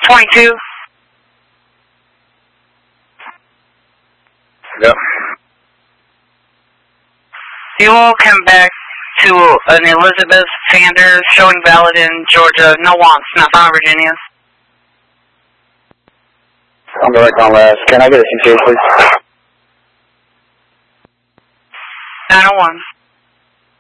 22. Yep. You will come back to an Elizabeth Sanders showing valid in Georgia. No wants, not found Virginia. I'm the right on last. Can I get a CTA, please? 901.